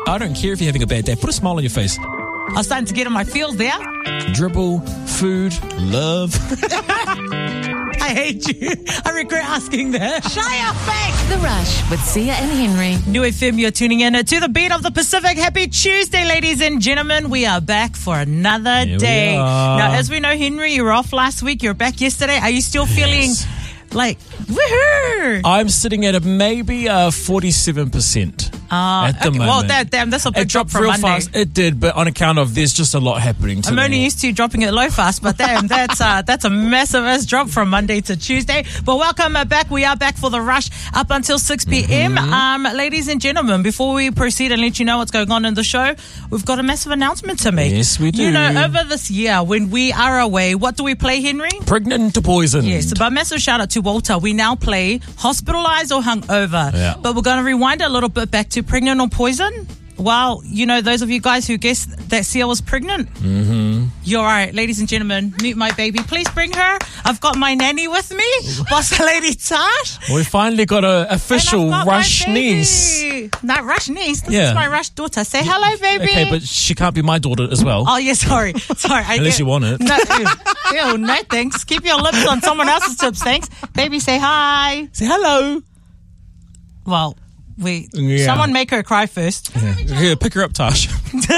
I don't care if you're having a bad day. Put a smile on your face. I was starting to get in my feels there. Dribble, food, love. I hate you. I regret asking that. Shut your face. The Rush with Sia and Henry. New FM, you're tuning in to the beat of the Pacific. Happy Tuesday, ladies and gentlemen. We are back for another day. Now, as we know, Henry, you were off last week. You were back yesterday. Are you still feeling like, woohoo? I'm sitting at maybe 47%. At the moment. Well, that's a big drop from real Monday. Fast. It did, but on account of there's just a lot happening today. I'm only used to dropping it low fast, but damn, that's a massive drop from Monday to Tuesday. But welcome back. We are back for the Rush up until 6 p.m. Ladies and gentlemen, before we proceed and let you know what's going on in the show, we've got a massive announcement to make. Yes, we do. You know, over this year, when we are away, what do we play, Henry? Pregnant to poison. Yes, but massive shout out to Walter. We now play hospitalized or hungover. Yeah. But we're going to rewind a little bit back to pregnant or poison. Well, you know, those of you guys who guessed that Sia was pregnant, you're all right. Ladies and gentlemen, meet my baby. Please bring her. I've got my nanny with me, Boss Lady Tash. We finally got an official Rush niece. Not Rush niece. This Yeah. is my Rush daughter. Say hello, baby. Okay, but she can't be my daughter as well. Oh, yeah, sorry. Unless you want it. No, ew, no thanks. Keep your lips on someone else's tips, thanks. Baby, say hi. Say hello. Well, someone make her cry first. Here, pick her up, Tash.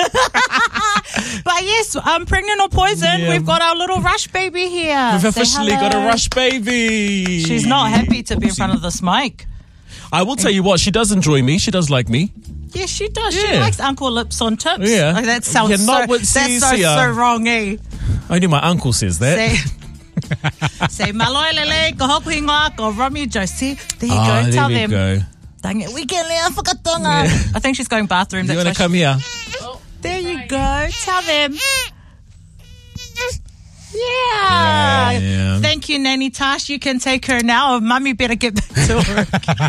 But yes, pregnant or poison, we've got our little Rush baby here. We've Say officially hello. got a Rush baby. She's not happy to be in front of this mic. I will tell you what, she does enjoy me. She does like me. Yes, she does. She Yeah. likes Uncle Lips on tips. Yeah. Like, that sounds Yeah, not what so wrong, eh? Only my uncle says that. Say maloi lele, ko hoku ingoa, ko romi josi. There you go. There Tell we them. go. Dang it, we can lea whakatonga. I think she's going bathroom. You That's want to why come here? There you go. Tell them. Yeah. Thank you, Nanny Tash. You can take her now. Mummy better get back to work.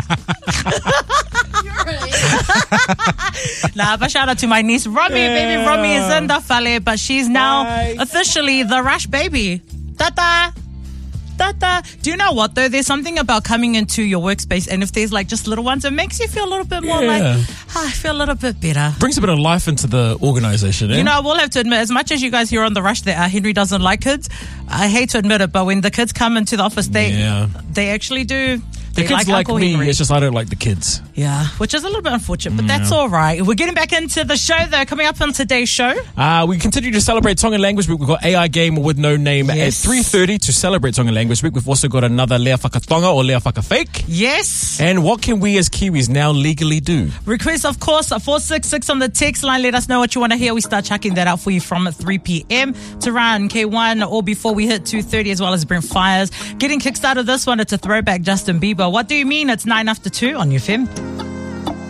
Nah, but shout out to my niece, Romy. Baby Romy is in the fale, but she's now officially the Rush baby. Tata. Do you know what though? There's something about coming into your workspace, and if there's like just little ones, it makes you feel a little bit more like, I feel a little bit better. Brings a bit of life into the organisation, eh? You know, I will have to admit, as much as you guys hear on the Rush that Henry doesn't like kids, I hate to admit it, but when the kids come into the office, they actually do. The They kids like Uncle me, Henry. it's just I don't like the kids. Yeah, which is a little bit unfortunate, but that's all right. We're getting back into the show, though. Coming up on today's show. We continue to celebrate Tongan Language Week. We've got AI Game with No Name at 3:30 to celebrate Tongan Language Week. We've also got another Lea Whakatonga or Lea Whakafake. Yes. And what can we as Kiwis now legally do? Request, of course, 466 on the text line. Let us know what you want to hear. We start checking that out for you from 3 p.m. to run K1 or before we hit 2:30, as well as Brent Fires. Getting kickstarted this one, it's a throwback Justin Bieber. What do you mean? It's 9 after 2 on your FM.